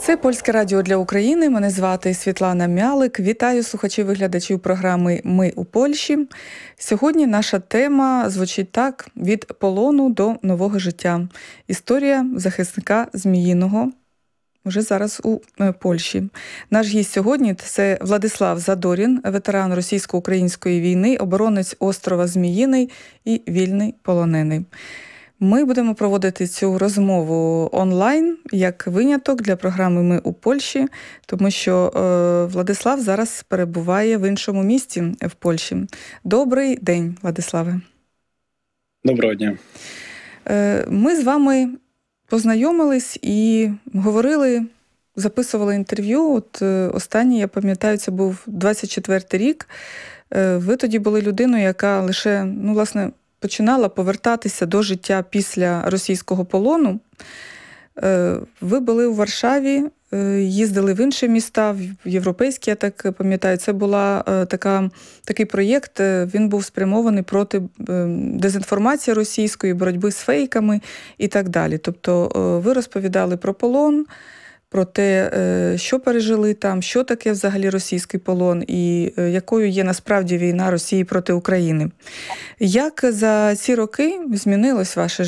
Це Польське радіо для України. Мене звати Світлана Мялик. Вітаю слухачів і глядачів програми «Ми у Польщі». Сьогодні наша тема звучить так: «Від полону до нового життя». Історія захисника Зміїного вже зараз у Польщі. Наш гість сьогодні – це Владислав Задорін, ветеран російсько-української війни, оборонець острова Зміїний і вільний полонений. Ми будемо проводити цю розмову онлайн, як виняток для програми «Ми у Польщі», тому що Владислав зараз перебуває в іншому місті в Польщі. Добрий день, Владиславе. Доброго дня. Ми з вами познайомились і говорили, записували інтерв'ю. От останнє, я пам'ятаю, це був 24-й рік. Ви тоді були людиною, яка лише, власне, починала повертатися до життя після російського полону. Ви були у Варшаві, їздили в інші міста, в європейські, я так пам'ятаю. Це була такий проєкт, він був спрямований проти дезінформації російської, боротьби з фейками і так далі. Тобто ви розповідали про полон, про те, що пережили там, що таке взагалі російський полон і якою є насправді війна Росії проти України. Як за ці роки змінилось ваше